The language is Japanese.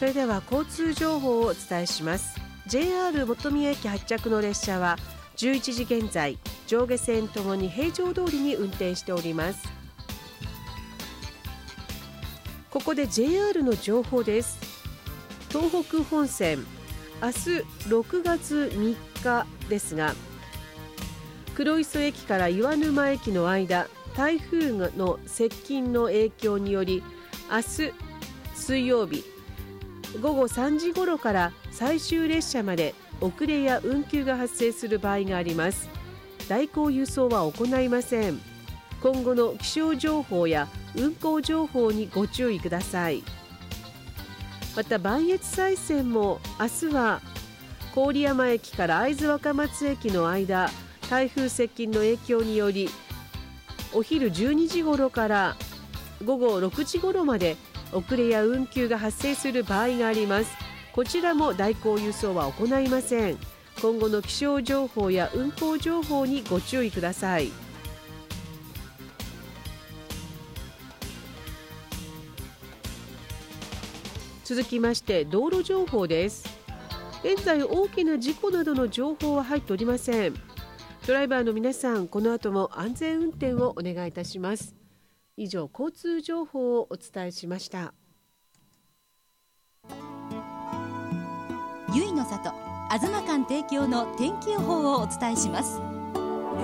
それでは交通情報をお伝えします。 JR 本宮駅発着の列車は11時現在上下線ともに平常通りに運転しております。ここで JR の情報です。東北本線明日6月3日ですが、黒磯駅から岩沼駅の間、台風の接近の影響により明日水曜日午後3時頃から最終列車まで遅れや運休が発生する場合があります。代行輸送は行いません。今後の気象情報や運行情報にご注意ください。また磐越西線も明日は郡山駅から会津若松駅の間、台風接近の影響によりお昼12時頃から午後6時頃まで遅れや運休が発生する場合があります。こちらも代行輸送は行いません。今後の気象情報や運行情報にご注意ください。続きまして道路情報です。現在大きな事故などの情報は入っておりません。ドライバーの皆さん、この後も安全運転をお願いいたします。以上、交通情報をお伝えしました。 ゆいの里あずま館提供の天気予報をお伝えします。